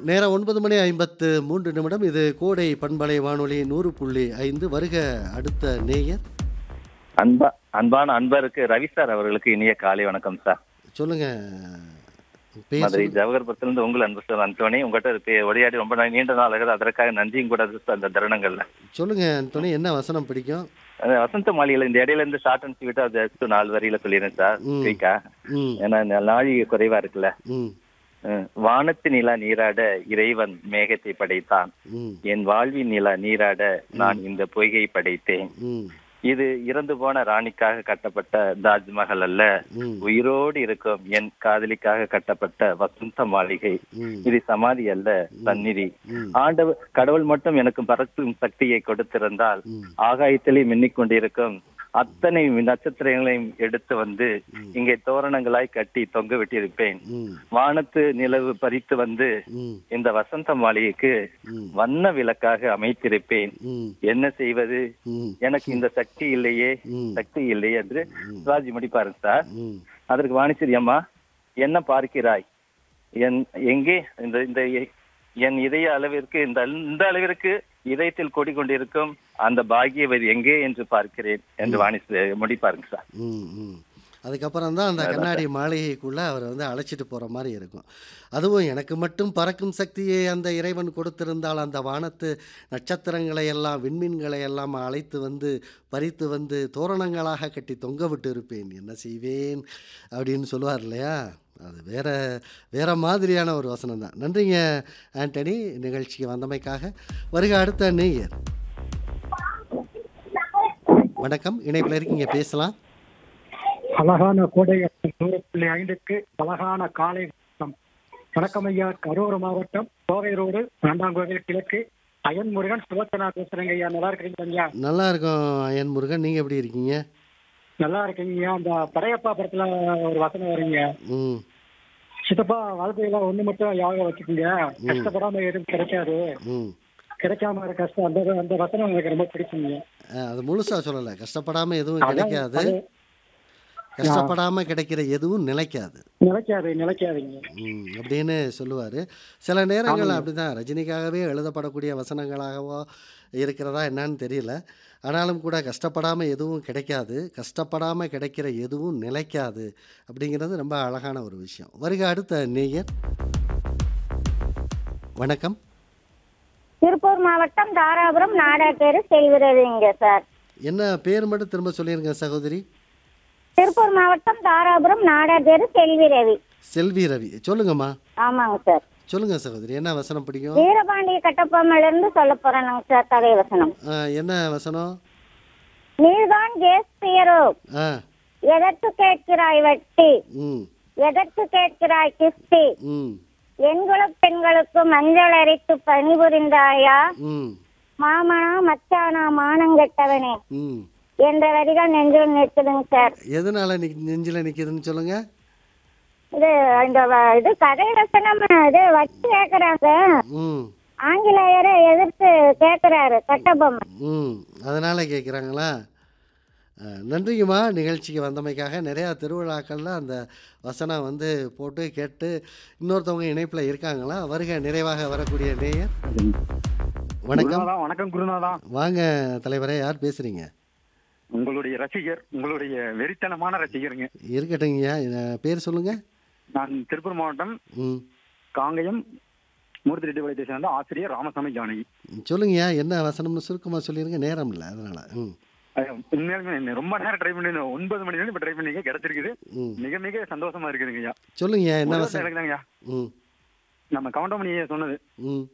நேரம் 9:53 இது கோடை பண்பலை வானொலி 100.5. வருக அடுத்த நேயர். அன்பான அன்பருக்கு ரவி சார் அவர்களுக்கு இனிய காலை வணக்கம் சார். சொல்லுங்க. மதுரை ஜவஹர்புரத்திலிருந்து உங்கள் அன்பு சார் அந்தோனி. உங்கள்கிட்ட உரையாடி ரொம்ப நீண்ட நாள் ஆகுது. அதற்காக நன்றியும் கூட அந்த தருணங்கள்ல. சொல்லுங்க அந்தோனி, என்ன வசனம் பிடிக்கும்? வசந்த மாளிகையில இந்த இடையில இருந்து ஷார்ட் அண்ட் ஸ்வீட்டா அது 4 வரியில சொல்லிடுறேன் சார். ஸ்வீக்கா ஏன்னா நாழிகை குறைவா இருக்குல்ல. வானத்து நிலா நீராட இறைவன் மேகத்தை படைத்தான், என் வாழ்வின் நிலா நீராட நான் இந்த பொய்கை படைத்தேன். இது இறந்து போன ராணிக்காக கட்டப்பட்ட தாஜ்மஹல் அல்ல, உயிரோடு இருக்கும் என் காதலிக்காக கட்டப்பட்ட வசந்த மாளிகை. இது சமாதி அல்ல, சந்நிதி. ஆண்டவர் கடவுள் மட்டும் எனக்கு பறக்கும் சக்தியை கொடுத்திருந்தால் ஆகாயத்திலே மின்னிக் கொண்டிருக்கும் அத்தனை நட்சத்திரங்களையும் எடுத்து வந்து இங்கே தோரணங்களாய் கட்டி தொங்க விட்டிருப்பேன். வானத்து நிலவு பறித்து வந்து இந்த வசந்த மாளிகைக்கு வண்ண விளக்காக அமைத்திருப்பேன். என்ன செய்வது, எனக்கு இந்த சக்தி இல்லையே என்று சிவாஜி முடிப்பாரு சார். அதற்கு வாணிஸ்வரி அம்மா, என்ன பார்க்கிறாய், எங்கே இந்த என் இதய அளவிற்கு இந்த அளவிற்கு இதயத்தில் கொண்டிருக்கும் அந்த பாக்கியவதி எங்கே என்று பார்க்கிறேன் என்று வாணிஸ்வரி முடிப்பாருங்க சார். அதுக்கப்புறம் தான் அந்த கண்ணாடி மாளிகைக்குள்ள அவர் அழைச்சிட்டு போற மாதிரி இருக்கும். அதுவும் எனக்கு மட்டும் பறக்கும் சக்தியை அந்த இறைவன் கொடுத்திருந்தால் அந்த வானத்து நட்சத்திரங்களை எல்லாம் விண்மீன்களை எல்லாம் அழைத்து பறித்து தோரணங்களாக கட்டி தொங்க விட்டு இருப்பேன், என்ன செய்வேன் அப்படின்னு சொல்லுவார் இல்லையா. அது வேற மாதிரியான ஒரு வசனம் தான். நன்றிங்க ஆண்டனி, நிகழ்ச்சிக்கு வந்தமைக்காக. வருக அடுத்த நேயர். வணக்கம், இணைப்பில் இருக்கீங்க, பேசலாம். அழகான கோடை 100.5க்கு அழகான காலை வணக்கம். வணக்கம் ஐயா. கரூர் மாவட்டம் கோவை ரோடு நாண்டாங்கோவில் கிழக்கு அயன் முருகன் சுலோச்சனா பேசுறேங்க ஐயா. நல்லா இருக்கீங்க ஐயா? நல்லா இருக்கும் அயன் முருகன், நீங்க எப்படி இருக்கீங்க? நல்லா இருக்கீங்க. அந்த படையப்பா படத்துல ஒரு வசனம் வருங்க, சித்தப்பா வாழ்க்கையில ஒண்ணு மட்டும் யாக வச்சுக்கோங்க, கஷ்டப்படாம எதுவும் கிடைக்காது, கிடைக்காம கஷ்டம். அந்த வசனம் எனக்கு ரொம்ப பிடிக்குங்க. அது முழுசா சொல்லல, கஷ்டப்படாம எதுவும் கிடைக்காது, கஷ்டப்படாம கிடைக்கிற எதுவும் நிலைக்காதுங்க அப்படின்னு சொல்லுவாரு. சில நேரங்கள் அப்படிதான் ரஜினிக்காகவே எழுதப்படக்கூடிய வசனங்களாகவோ இருக்கிறதா என்னன்னு தெரியல. ஆனாலும் கூட கஷ்டப்படாம எதுவும் கிடைக்காது, கஷ்டப்படாம கிடைக்கிற எதுவும் நிலைக்காது அப்படிங்கிறது ரொம்ப அழகான ஒரு விஷயம். வருக அடுத்த நேயர். வணக்கம். திருப்பூர் மாவட்டம் தாராபுரம் நாடார் செல்விரவிங்க சார். என்ன பேர் மட்டும் திரும்ப சொல்லிருங்க சகோதரி. திருப்பூர் மாவட்டம் தாராபுரம் நாடார் செல்வி ரவி. சொல்லுங்கம்மா. ஆமாங்க சார். சொல்லுங்க சகோதரி, என்ன வசனம் பிடிக்கும்? வீரபாண்டிய கட்டபொம்மன்ல இருந்து சொல்ல போறேன் சார் கதை வசனம். என்ன வசனம்? நீதான் கேஸ்பியரோ, எதற்கு கேட்கிறாய் வட்டி, எதற்கு கேட்கிறாய் கிஸ்தி, எண்களும் பெண்களுக்கும் மஞ்சள் அரைத்து பணிபுரிந்தாயா, மாமனா மச்சானா மானங்கெட்டவனே என்ற வரிகள் நெஞ்சில் நிற்குதுங்க சார். எதனால நெஞ்சில நிக்குதுன்னு சொல்லுங்க. இது கதை வசனம் வச்சு கேக்குறாங்க, ஆங்கிலேயரை எதிர்த்து கேக்குறாரு கட்டபொம்மன், அதனால கேக்குறாங்களா? நன்றிங்கம்மா, நிகழ்ச்சிக்கு வந்தமைக்காக. நிறையா திருவிழாக்கள்ல அந்த வசனம் போட்டு கேட்டு இன்னொருத்தவங்க இணைப்பில் இருக்காங்களா? வருக நிறைவாக வரக்கூடிய நேயர். வணக்கம். வணக்கம் குருநாதா. வாங்க தலைவரே, யார் பேசுறீங்க? உங்களுடைய ரசிகர், உங்களுடைய வெறித்தனமான ரசிகருங்க. இருக்கட்டுங்கய்யா, பேர் சொல்லுங்க. நான் திருப்பூர் மாவட்டம் காங்கயம் மூர்த்தி ரெட்டி வலை தேசம் ஆசிரியர் ராமசாமி ஜானகி. சொல்லுங்கய்யா, என்ன வசனம்னு சுருக்கமா சொல்லிருங்க, நேரம் இல்லை அதனால. உண்மையாலுமே ரொம்ப நேரம் ட்ரை பண்ணி 9 மணி நேரம் இப்ப ட்ரை பண்ணி கிடைச்சிருக்குது. மிக மிக சந்தோஷமா இருக்குதுங்கய்யா. சொல்லுங்க, என்ன வசனம்? நம்ம கவுண்டமணி சொன்னது